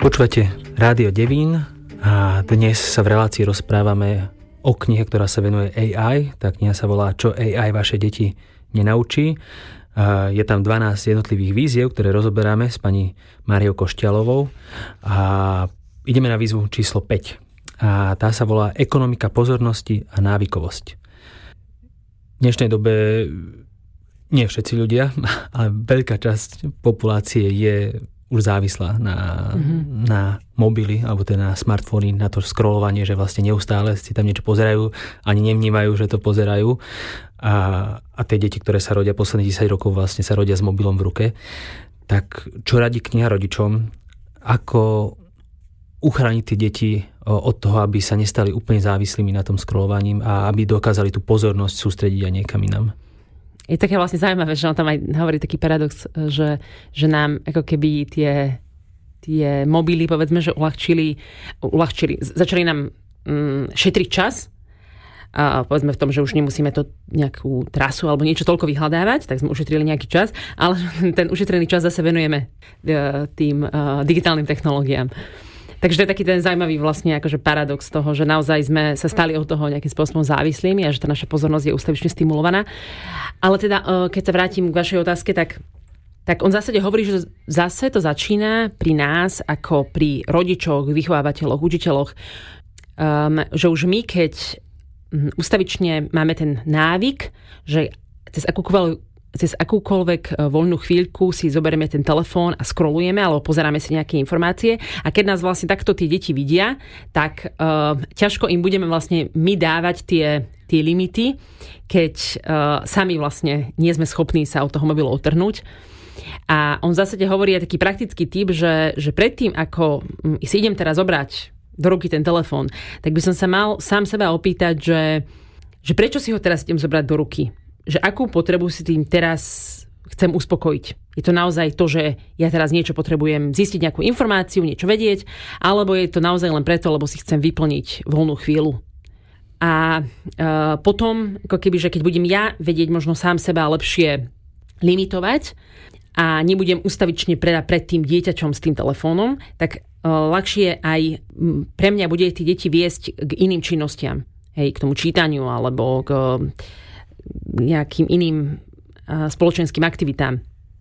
Počúvate Rádio Devín a dnes sa v relácii rozprávame o knihe, ktorá sa venuje AI. Tá kniha sa volá Čo AI vaše deti nenaučí. Je tam 12 jednotlivých víziev, ktoré rozoberáme s pani Máriou Košťalovou a ideme na výzvu číslo 5. A tá sa volá Ekonomika pozornosti a návykovosť. V dnešnej dobe nie všetci ľudia, ale veľká časť populácie je už závislá na mobily, alebo teda na smartfóny, na to scrollovanie, že vlastne neustále si tam niečo pozerajú, ani nevnímajú, že to pozerajú. A tie deti, ktoré sa rodia posledných 10 rokov, vlastne sa rodia s mobilom v ruke. Tak čo radí kniha rodičom? Ako uchrániť tie deti od toho, aby sa nestali úplne závislými na tom scrollovaním a aby dokázali tú pozornosť sústrediť aj niekam inam? Je také vlastne zaujímavé, že on tam aj hovorí taký paradox, že nám ako keby tie mobily, povedzme, že uľahčili, začali nám šetriť čas. A povedzme v tom, že už nemusíme to nejakú trasu alebo niečo toľko vyhľadávať, tak sme ušetrili nejaký čas, ale ten ušetrený čas zase venujeme tým digitálnym technológiám. Takže to je taký ten zaujímavý vlastne akože paradox toho, že naozaj sme sa stali od toho nejakým spôsobom závislými a že tá naša pozornosť je ustavične stimulovaná. Ale teda, keď sa vrátim k vašej otázke, tak on v zásade hovorí, že zase to začína pri nás, ako pri rodičoch, vychovávateľoch, učiteľoch, že už my, keď ustavične máme ten návyk, že cez akúkoľvek voľnú chvíľku si zoberieme ten telefón a scrollujeme alebo pozeráme si nejaké informácie a keď nás vlastne takto tie deti vidia, tak ťažko im budeme vlastne my dávať tie limity, keď sami vlastne nie sme schopní sa od toho mobilu odtrhnúť. A on v zásade hovorí aj taký praktický tip, že predtým, ako si idem teraz zobrať do ruky ten telefón, tak by som sa mal sám seba opýtať, že prečo si ho teraz idem zobrať do ruky? Že akú potrebu si tým teraz chcem uspokojiť. Je to naozaj to, že ja teraz niečo potrebujem zistiť, nejakú informáciu, niečo vedieť, alebo je to naozaj len preto, lebo si chcem vyplniť voľnú chvíľu. A potom, ako keby, že keď budem ja vedieť možno sám seba lepšie limitovať a nebudem ustavične pred tým dieťačom s tým telefónom, tak ľahšie aj pre mňa bude tie deti viesť k iným činnostiam. Hej, k tomu čítaniu alebo k nejakým iným spoločenským aktivitám.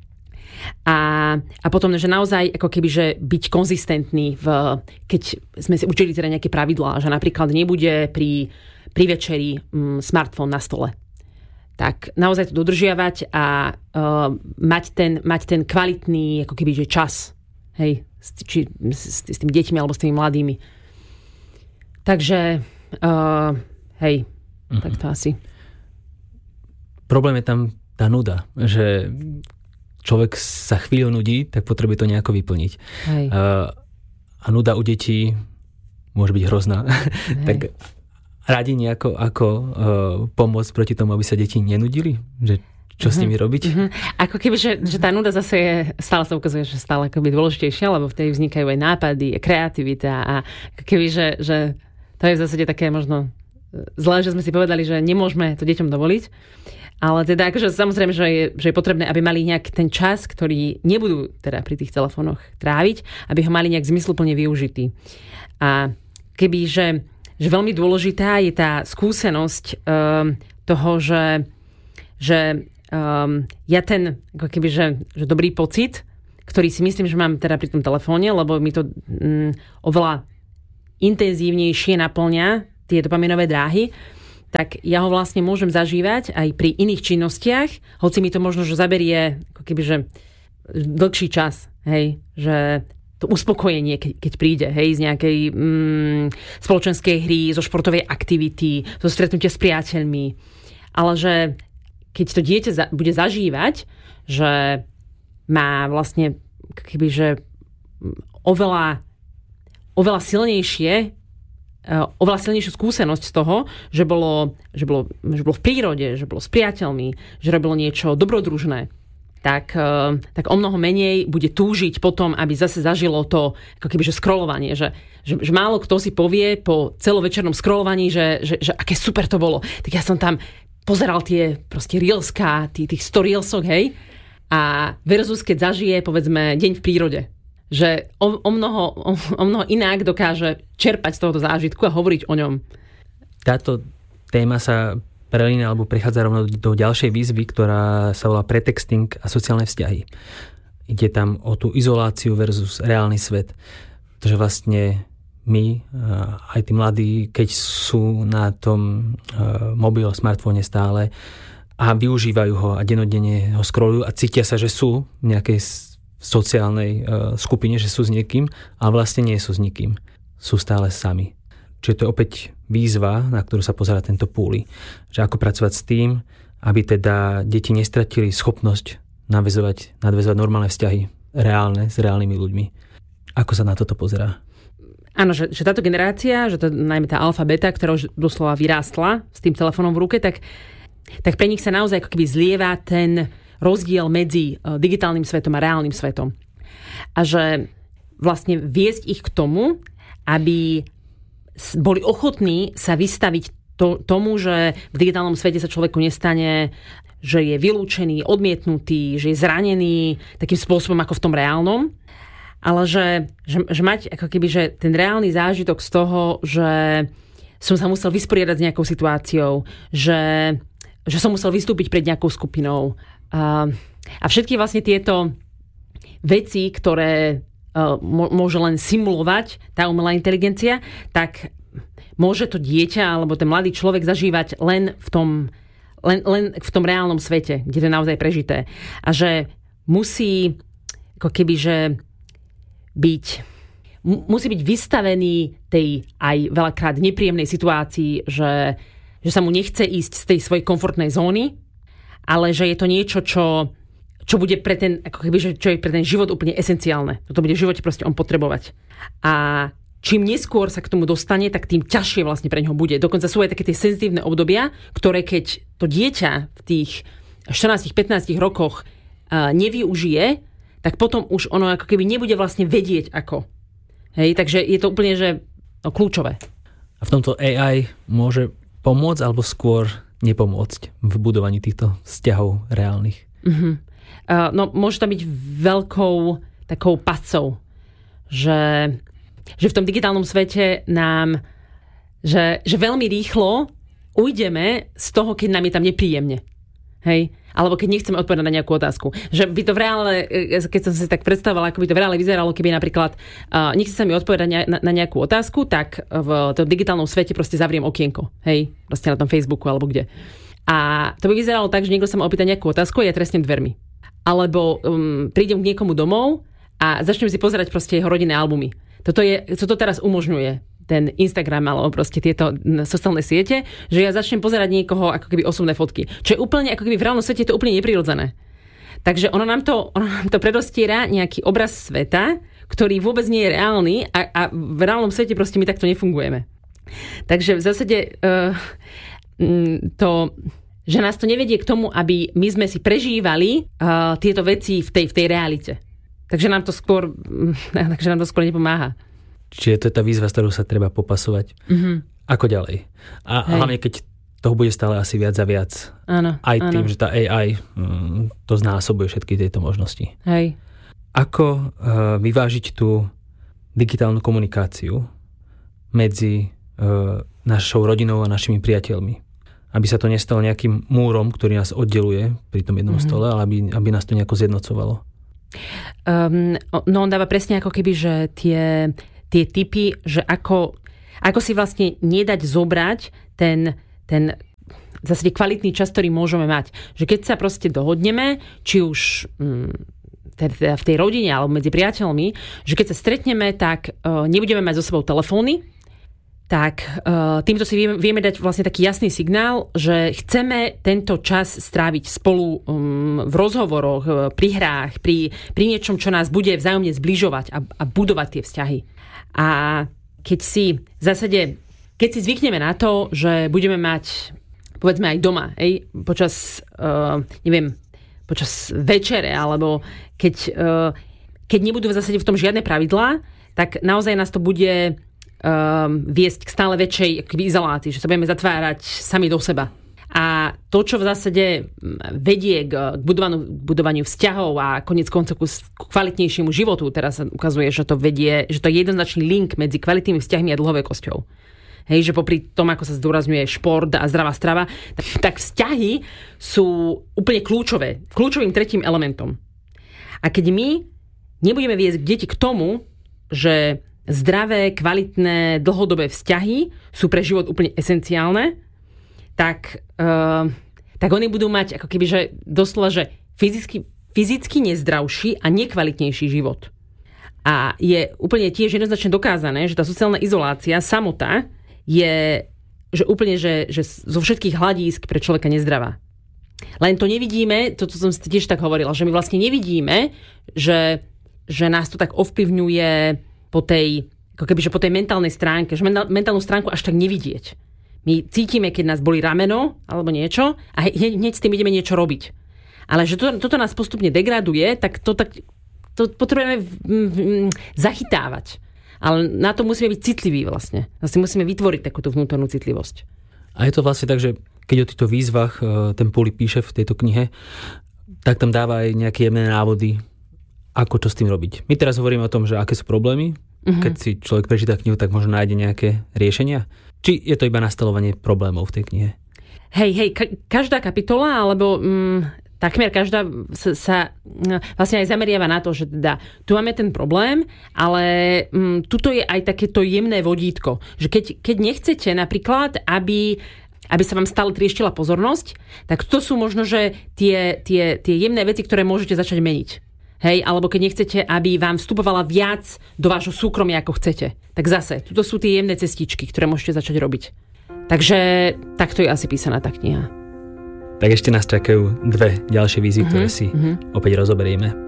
A potom, že naozaj ako keby, že byť konzistentný, keď sme si učili teda nejaké pravidlá, že napríklad nebude pri večeri smartfón na stole. Tak naozaj to dodržiavať a mať ten kvalitný ako keby, že čas. Hej, či s tými deťmi alebo s tými mladými. Takže hej, tak to asi. Problém je tam tá nuda, že človek sa chvíľu nudí, tak potrebuje to nejako vyplniť. A nuda u detí môže byť hrozná. Tak radi nejako ako pomôcť proti tomu, aby sa deti nenudili? Že čo s nimi robiť? Ako keby, že tá nuda zase je, stále sa ukazuje, že stále akoby dôležitejšia, lebo vtedy vznikajú aj nápady, kreativita a ako keby, že to je v zásade také možno zlé, že sme si povedali, že nemôžeme to deťom dovoliť. Ale teda akože samozrejme, že je potrebné, aby mali nejak ten čas, ktorý nebudú teda pri tých telefónoch tráviť, aby ho mali nejak zmysluplne využitý. A keby, že veľmi dôležitá je tá skúsenosť toho, že ja ten ako keby, že dobrý pocit, ktorý si myslím, že mám teda pri tom telefóne, lebo mi to oveľa intenzívnejšie naplňa tie dopaminové dráhy, tak ja ho vlastne môžem zažívať aj pri iných činnostiach, hoci mi to možno, že zaberie ako keby, že dlhší čas, hej, že to uspokojenie, keď príde, hej, z nejakej spoločenskej hry, zo športovej aktivity, zo stretnutia s priateľmi. Ale že keď to dieťa bude zažívať, že má vlastne keby, že oveľa silnejšiu skúsenosť z toho, že bolo v prírode, že bolo s priateľmi, že robilo niečo dobrodružné, tak o mnoho menej bude túžiť potom, aby zase zažilo to ako keby, že scrollovanie, že málo kto si povie po celovečernom scrollovaní, že aké super to bolo. Tak ja som tam pozeral tie proste reelská, tých 100 reelsok, hej, a versus keď zažije, povedzme, deň v prírode. že o mnoho inak dokáže čerpať z tohoto zážitku a hovoriť o ňom. Táto téma sa prelína alebo prechádza rovno do ďalšej výzvy, ktorá sa volá pretexting a sociálne vzťahy. Ide tam o tú izoláciu versus reálny svet. Pretože vlastne my, aj tí mladí, keď sú na tom mobile, smartfóne stále a využívajú ho a denodenne ho scrollujú a cítia sa, že sú v nejakej sociálnej skupine, že sú s niekým, ale vlastne nie sú s nikým. Sú stále sami. Čiže to je opäť výzva, na ktorú sa pozerá tento Púli. Že ako pracovať s tým, aby teda deti nestratili schopnosť nadväzovať normálne vzťahy reálne s reálnymi ľuďmi. Ako sa na toto pozerá? Áno, že táto generácia, že to najmä tá alfa, beta, ktorá už doslova vyrástla s tým telefónom v ruke, tak pre nich sa naozaj ako keby zlieva ten rozdiel medzi digitálnym svetom a reálnym svetom. A že vlastne viesť ich k tomu, aby boli ochotní sa vystaviť tomu, že v digitálnom svete sa človeku nestane, že je vylúčený, odmietnutý, že je zranený takým spôsobom ako v tom reálnom, ale že mať ako keby, že ten reálny zážitok z toho, že som sa musel vysporiadať s nejakou situáciou, že som musel vystúpiť pred nejakou skupinou. A všetky vlastne tieto veci, ktoré môže len simulovať tá umelá inteligencia, tak môže to dieťa alebo ten mladý človek zažívať len v tom reálnom svete, kde to je naozaj prežité. A že musí ako keby, že musí byť vystavený tej aj veľakrát nepríjemnej situácii, že sa mu nechce ísť z tej svojej komfortnej zóny, ale že je to niečo, čo bude pre ten, ako keby, čo je pre ten život úplne esenciálne. To bude v živote proste on potrebovať. A čím neskôr sa k tomu dostane, tak tým ťažšie vlastne pre ňoho bude. Dokonca sú aj také tie senzitívne obdobia, ktoré keď to dieťa v tých 14-15 rokoch nevyužije, tak potom už ono ako keby nebude vlastne vedieť ako. Hej, takže je to úplne, že kľúčové. A v tomto AI môže pomôcť alebo skôr nepomôcť v budovaní týchto vzťahov reálnych? Mm-hmm. No, môže to byť veľkou takou pascou, že v tom digitálnom svete nám, že veľmi rýchlo ujdeme z toho, keď nám je tam nepríjemne. Hej? Alebo keď nechceme odpovedať na nejakú otázku. Že by to v reále, keď som si tak predstavovala, ako by to v reále vyzeralo, keby napríklad nechce sa mi odpovedať na nejakú otázku, tak v tom digitálnom svete proste zavriem okienko. Hej? Proste na tom Facebooku alebo kde. A to by vyzeralo tak, že niekto sa ma opýta nejakú otázku a ja trestnem dvermi. Alebo prídem k niekomu domov a začnem si pozerať proste jeho rodinné albumy. Toto teraz umožňuje ten Instagram alebo proste tieto sociálne siete, že ja začnem pozerať niekoho ako keby osobné fotky. Čo je úplne, ako keby v reálnom svete je to úplne neprirodzené. Takže ono nám to predostiera nejaký obraz sveta, ktorý vôbec nie je reálny a v reálnom svete proste my takto nefungujeme. Takže v zásade že nás to nevedie k tomu, aby my sme si prežívali tieto veci v tej realite. Takže nám to skôr nepomáha. Čiže to je tá výzva, s ktorou sa treba popasovať. Mm-hmm. Ako ďalej? A hlavne, keď toho bude stále asi viac a viac. Áno, aj tým, že tá AI to znásobuje všetky tieto možnosti. Hej. Ako vyvážiť tú digitálnu komunikáciu medzi našou rodinou a našimi priateľmi? Aby sa to nestalo nejakým múrom, ktorý nás oddeluje pri tom jednom stole, ale aby nás to nejako zjednocovalo. No on dáva presne ako keby, že tie tipy, že ako si vlastne nedať zobrať ten zase kvalitný čas, ktorý môžeme mať. Že keď sa proste dohodneme, či už v tej rodine alebo medzi priateľmi, že keď sa stretneme, tak nebudeme mať so sebou telefóny, tak týmto si vieme dať vlastne taký jasný signál, že chceme tento čas stráviť spolu v rozhovoroch, pri hrách, pri niečom, čo nás bude vzájomne zbližovať a budovať tie vzťahy. A keď si zvykneme na to, že budeme mať, povedzme aj doma, počas večere, alebo keď nebudú v zásade v tom žiadne pravidlá, tak naozaj nás to bude viesť k stále väčšej izolácii, že sa budeme zatvárať sami do seba. A to, čo v zásade vedie k budovaniu vzťahov a koniec koncov k kvalitnejšiemu životu, teraz sa ukazuje, že to je jednoznačný link medzi kvalitnými vzťahmi a dlhovekosťou. Hej, že popri tom, ako sa zdôrazňuje šport a zdravá strava, tak vzťahy sú úplne kľúčovým tretím elementom. A keď my nebudeme viesť deti k tomu, že zdravé, kvalitné, dlhodobé vzťahy sú pre život úplne esenciálne, tak oni budú mať ako keby, že doslova, že fyzicky nezdravší a nekvalitnejší život. A je úplne tiež jednoznačne dokázané, že tá sociálna izolácia, samota, je že úplne, že zo všetkých hľadísk pre človeka nezdravá. Len to nevidíme, to som si tiež tak hovorila, že my vlastne nevidíme, že nás to tak ovplyvňuje po tej mentálnej stránke, že mentálnu stránku až tak nevidieť. My cítime, keď nás bolí rameno alebo niečo a hneď s tým ideme niečo robiť. Ale že toto nás postupne degraduje, tak to potrebujeme zachytávať. Ale na to musíme byť citliví vlastne. Vlastne musíme vytvoriť takúto vnútornú citlivosť. A je to vlastne tak, že keď o týchto výzvach ten Puli píše v tejto knihe, tak tam dáva aj nejaké jemné návody, ako čo s tým robiť. My teraz hovoríme o tom, že aké sú problémy. Keď si človek prečíta knihu, tak možno nájde nejaké riešenia. Či je to iba nastavovanie problémov v tej knihe? Hej, každá kapitola, alebo takmer každá sa vlastne aj zameriava na to, že teda tu máme ten problém, ale tuto je aj takéto jemné vodítko. Že keď nechcete napríklad, aby sa vám stále trieštila pozornosť, tak to sú možno, že tie jemné veci, ktoré môžete začať meniť. Hej, alebo keď nechcete, aby vám vstupovala viac do vášho súkromia, ako chcete. Tak zase, tuto sú tie jemné cestičky, ktoré môžete začať robiť. Takže takto je asi písaná tá kniha. Tak ešte nás čakajú 2 ďalšie výzvy, ktoré si opäť rozoberieme.